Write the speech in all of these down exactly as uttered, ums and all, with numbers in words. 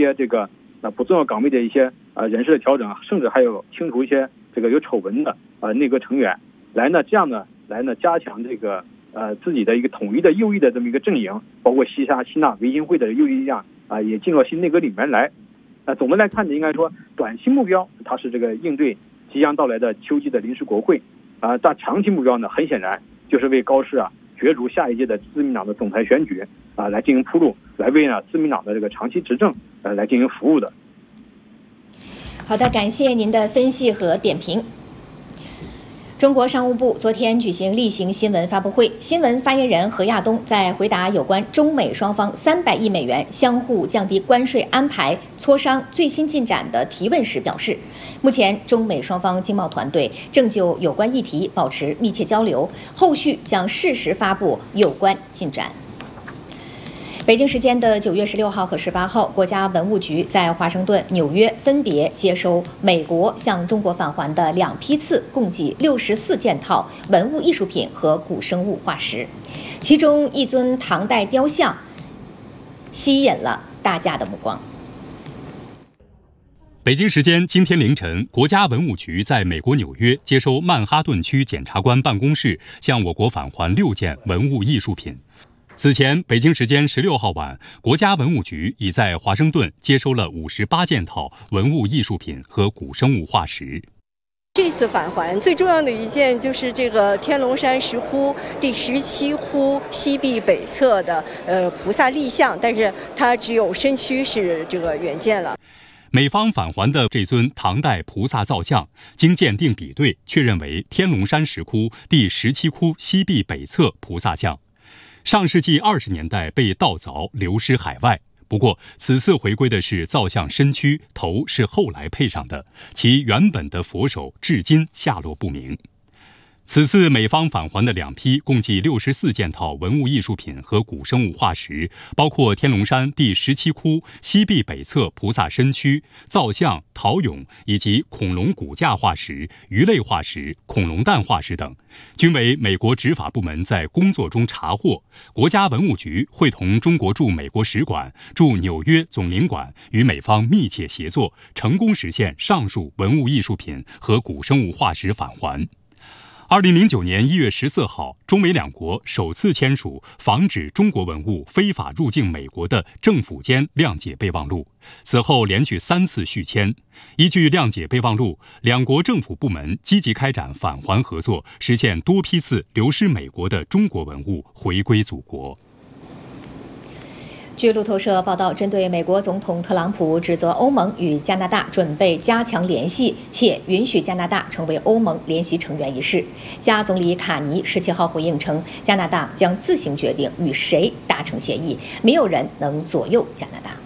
些这个呃不重要岗位的一些呃人事的调整，甚至还有清除一些这个有丑闻的呃内阁成员，来呢这样呢来呢加强这个呃自己的一个统一的右翼的这么一个阵营，包括西沙、西纳、维新会的右翼力量啊、呃、也进入到新内阁里面来。呃，总的来看呢，应该说短期目标它是这个应对即将到来的秋季的临时国会啊、呃，但长期目标呢，很显然就是为高市啊角逐下一届的自民党的总裁选举啊、呃、来进行铺路，来为呢自民党的这个长期执政呃来进行服务的。 好的，感谢您的分析和点评。中国商务部昨天举行例行新闻发布会，新闻发言人何亚东在回答有关中美双方三百亿美元相互降低关税安排磋商最新进展的提问时表示，目前中美双方经贸团队正就有关议题保持密切交流，后续将适时发布有关进展。北京时间的九月十六号和十八号，国家文物局在华盛顿、纽约分别接收美国向中国返还的两批次，共计六十四件套文物艺术品和古生物化石，其中一尊唐代雕像吸引了大家的目光。 北京时间今天凌晨，国家文物局在美国纽约接收曼哈顿区检察官办公室向我国返还六件文物艺术品。此前，北京时间十六号晚，国家文物局已在华盛顿接收了五十八件套文物艺术品和古生物化石。 这次返还最重要的一件就是这个天龙山石窟第十七窟西壁北侧的呃菩萨立像，但是它只有身躯是这个原件了。 美方返还的这尊唐代菩萨造像，经鉴定比对，确认为天龙山石窟第十七窟西壁北侧菩萨像。上世纪二十年代被盗凿流失海外，不过此次回归的是造像身躯，头是后来配上的，其原本的佛手至今下落不明。此次美方返还的两批共计六十四件套文物艺术品和古生物化石，包括天龙山第十七窟西壁北侧菩萨身躯、造像、陶俑以及恐龙骨架化石、鱼类化石、恐龙蛋化石等，均为美国执法部门在工作中查获。国家文物局会同中国驻美国使馆、驻纽约总领馆与美方密切协作，成功实现上述文物艺术品和古生物化石返还。二零零九年一月十四号，中美两国首次签署防止中国文物非法入境美国的政府间谅解备忘录，此后连续三次续签。依据谅解备忘录，两国政府部门积极开展返还合作，实现多批次流失美国的中国文物回归祖国。 据路透社报道，针对美国总统特朗普指责欧盟与加拿大准备加强联系，且允许加拿大成为欧盟联席成员一事，加总理卡尼十七号回应称，加拿大将自行决定与谁达成协议，没有人能左右加拿大。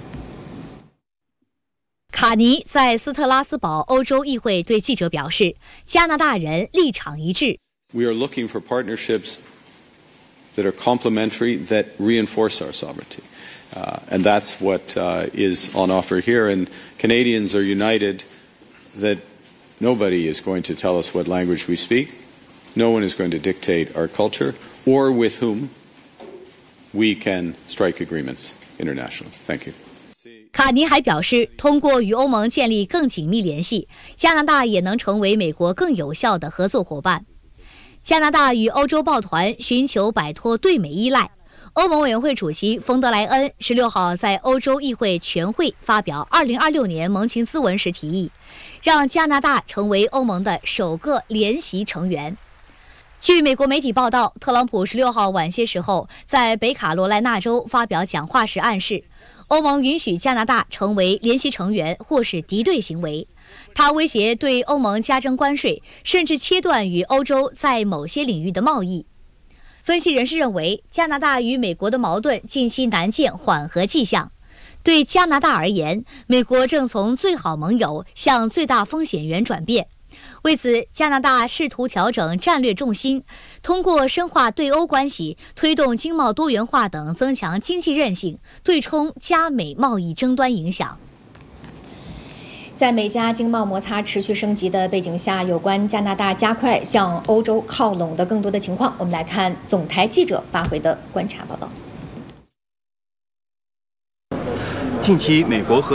卡尼在斯特拉斯堡欧洲议会对记者表示，加拿大人立场一致。 We are looking for partnerships that are complementary, that reinforce our sovereignty. Uh, and that's what uh, is on offer here. And Canadians are united that nobody is going to tell us what language we speak. No one is going to dictate our culture or with whom we can strike agreements internationally. Thank you. 卡尼还表示，通过与欧盟建立更紧密联系，加拿大也能成为美国更有效的合作伙伴。加拿大与欧洲抱团寻求摆脱对美依赖。欧盟委员会主席冯德莱恩十六号在欧洲议会全会发表二零二六年盟情咨文时提议，让加拿大成为欧盟的首个联席成员。据美国媒体报道，特朗普十六号晚些时候在北卡罗来纳州发表讲话时暗示，欧盟允许加拿大成为联席成员或是敌对行为。他威胁对欧盟加征关税，甚至切断与欧洲在某些领域的贸易。分析人士认为，加拿大与美国的矛盾近期难见缓和迹象。对加拿大而言，美国正从最好盟友向最大风险源转变。为此，加拿大试图调整战略重心，通过深化对欧关系、推动经贸多元化等增强经济韧性，对冲加美贸易争端影响。 在美加经贸摩擦持续升级的背景下，有关加拿大加快向欧洲靠拢的更多的情况，我们来看总台记者发回的观察报道。 近期，美国和